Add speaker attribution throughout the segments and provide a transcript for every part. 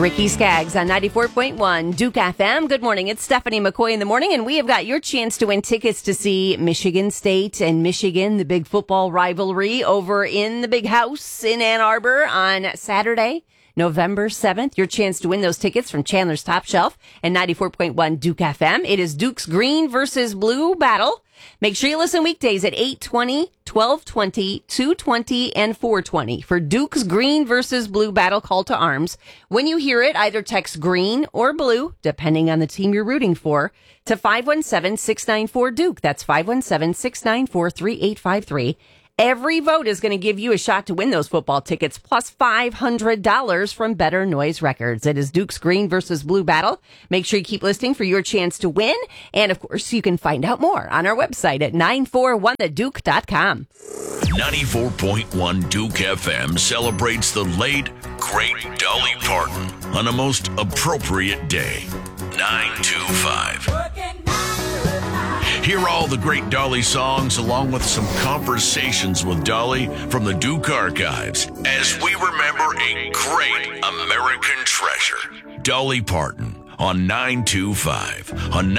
Speaker 1: Ricky Skaggs on 94.1 Duke FM. Good morning. It's Stephanie McCoy in the morning, and we have got your chance to win tickets to see Michigan State and Michigan, the big football rivalry, over in the Big House in Ann Arbor on Saturday, November 7th. Your chance to win those tickets from Chandler's Top Shelf and 94.1 Duke FM. It is Duke's green versus blue battle. Make sure you listen weekdays at 8:20, 12:20, 2:20, and 4:20 for Duke's green versus blue battle call to arms. When you hear it, either text green or blue, depending on the team you're rooting for, to 517-694-DUKE. That's 517-694-3853. Every vote is going to give you a shot to win those football tickets, plus $500 from Better Noise Records. It is Duke's green versus blue battle. Make sure you keep listening for your chance to win. And, of course, you can find out more on our website at 941theduke.com.
Speaker 2: 94.1 Duke FM celebrates the late, great Dolly Parton on a most appropriate day, 9/2/5. Hear all the great Dolly songs along with some conversations with Dolly from the Duke Archives as we remember a great American treasure, Dolly Parton, on 925 on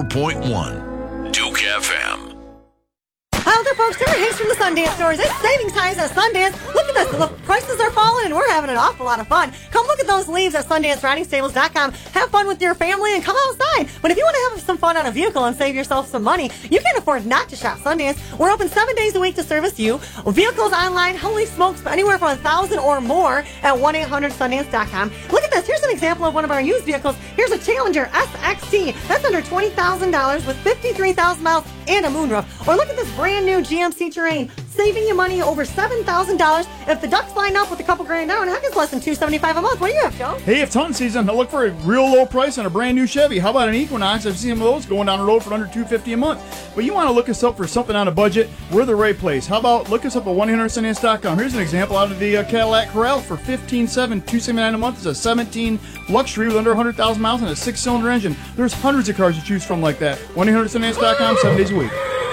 Speaker 2: 94.1 Duke FM.
Speaker 3: Hi there, folks. Sarah Hayes from the Sundance Stores. It's savings times at Sundance. Look at this. The prices are falling, and we're having an awful lot of fun. Come look at those leaves at SundanceRidingStables.com. Have fun with your family and come outside. But if you want to have some fun on a vehicle and save yourself some money, you can't afford not to shop Sundance. We're open 7 days a week to service you. Vehicles online, holy smokes, anywhere from $1,000 or more at 1-800-Sundance.com. Look at this. Here's an example of one of our used vehicles. Here's a Challenger SXT. That's under $20,000 with 53,000 miles and a moonroof. Or look at this brand new GMC Terrain, saving you money over $7,000. If the ducks line up with a couple grand down, heck, it's less than $275 a month. What do you have, Joe?
Speaker 4: Hey, if ton season, I look for a real low price on a brand new Chevy. How about an Equinox? I've seen some of those going down the road for under $250 a month. But you want to look us up for something on a budget, we're the right place. How about look us up at 1-800-Sundance.com. Here's an example out of the Cadillac Corral for $15,700, $279 a month. It's a 17 luxury with under 100,000 miles and a 6-cylinder engine. There's hundreds of cars to choose from like that. 1-800-Sundance.com, 7 days a week.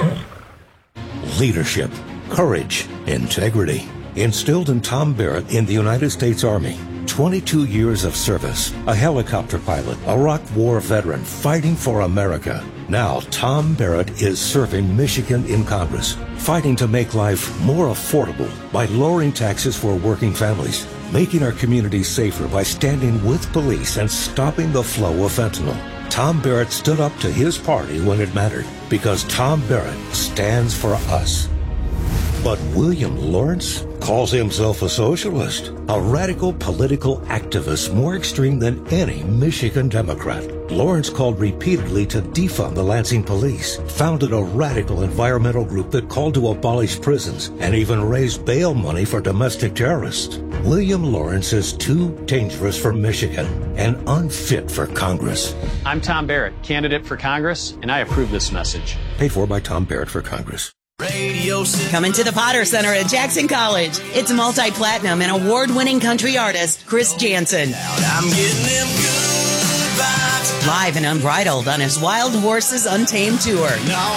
Speaker 5: Leadership, courage, integrity. Instilled in Tom Barrett in the United States Army. 22 years of service, a helicopter pilot, Iraq War veteran fighting for America. Now Tom Barrett is serving Michigan in Congress, fighting to make life more affordable by lowering taxes for working families, making our communities safer by standing with police and stopping the flow of fentanyl. Tom Barrett stood up to his party when it mattered, because Tom Barrett stands for us. But William Lawrence calls himself a socialist, a radical political activist more extreme than any Michigan Democrat. Lawrence called repeatedly to defund the Lansing police, founded a radical environmental group that called to abolish prisons, and even raised bail money for domestic terrorists. William Lawrence is too dangerous for Michigan and unfit for Congress.
Speaker 6: I'm Tom Barrett, candidate for Congress, and I approve this message.
Speaker 5: Paid for by Tom Barrett for Congress.
Speaker 7: Coming to the Potter Center at Jackson College. It's multi-platinum and award-winning country artist Chris Jansen. Live and unbridled on his Wild Horses Untamed tour.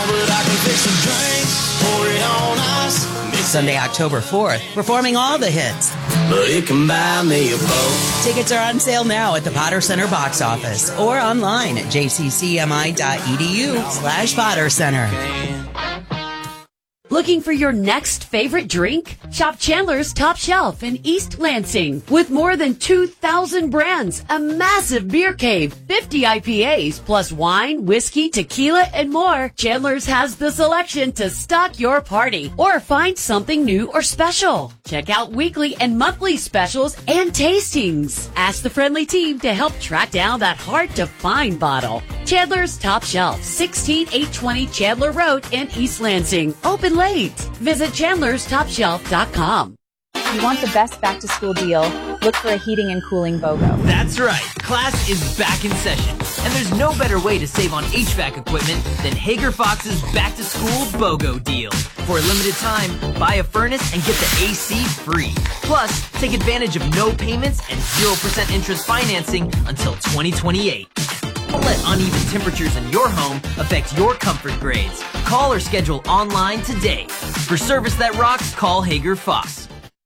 Speaker 7: Sunday, October 4th, performing all the hits.
Speaker 8: But it can buy me a boat.
Speaker 7: Tickets are on sale now at the Potter Center box office or online at jccmi.edu/Potter Center.
Speaker 9: Looking for your next favorite drink? Shop Chandler's Top Shelf in East Lansing. With more than 2,000 brands, a massive beer cave, 50 IPAs, plus wine, whiskey, tequila, and more, Chandler's has the selection to stock your party or find something new or special. Check out weekly and monthly specials and tastings. Ask the friendly team to help track down that hard-to-find bottle. Chandler's Top Shelf, 16820 Chandler Road in East Lansing. Open late. Visit chandlerstopshelf.com.
Speaker 10: If you want the best back-to-school deal, look for a heating and cooling BOGO.
Speaker 11: That's right. Class is back in session. And there's no better way to save on HVAC equipment than Hager Fox's back-to-school BOGO deal. For a limited time, buy a furnace and get the AC free. Plus, take advantage of no payments and 0% interest financing until 2028. Don't let uneven temperatures in your home affect your comfort grades. Call or schedule online today. For service that rocks, call Hager Fox.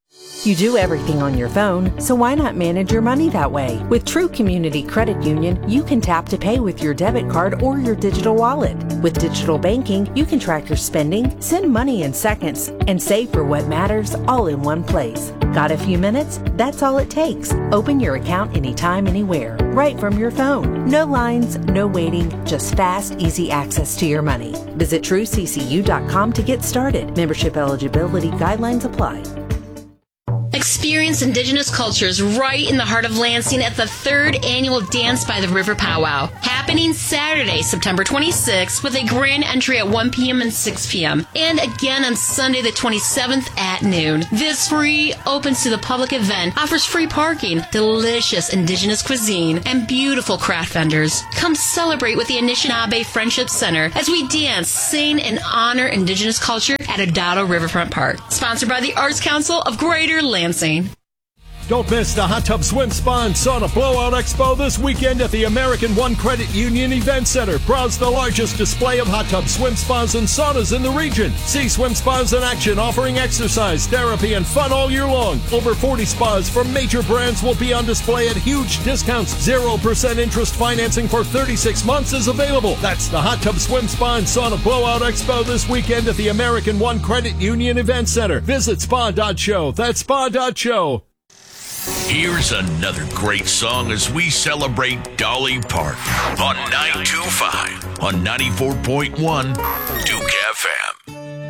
Speaker 12: You do everything on your phone, so why not manage your money that way? With True Community Credit Union, you can tap to pay with your debit card or your digital wallet. With digital banking, you can track your spending, send money in seconds, and save for what matters all in one place. Got a few minutes? That's all it takes. Open your account anytime, anywhere, right from your phone. No lines, no waiting, just fast, easy access to your money. Visit TrueCCU.com to get started. Membership eligibility guidelines apply.
Speaker 13: Experience Indigenous cultures right in the heart of Lansing at the 3rd annual Dance by the River Powwow, happening Saturday, September 26th, with a grand entry at 1 p.m. and 6 p.m., and again on Sunday the 27th at noon. This free, opens to the public event offers free parking, delicious Indigenous cuisine, and beautiful craft vendors. Come celebrate with the Anishinaabe Friendship Center as we dance, sing, and honor Indigenous culture at Adado Riverfront Park. Sponsored by the Arts Council of Greater Lansing.
Speaker 14: Don't miss the Hot Tub Swim Spa and Sauna Blowout Expo this weekend at the American One Credit Union Event Center. Browse the largest display of hot tub swim spas and saunas in the region. See swim spas in action, offering exercise, therapy, and fun all year long. Over 40 spas from major brands will be on display at huge discounts. 0% interest financing for 36 months is available. That's the Hot Tub Swim Spa and Sauna Blowout Expo this weekend at the American One Credit Union Event Center. Visit spa.show. That's spa.show.
Speaker 2: Here's another great song as we celebrate Dolly Parton on 925 on 94.1 Duke FM.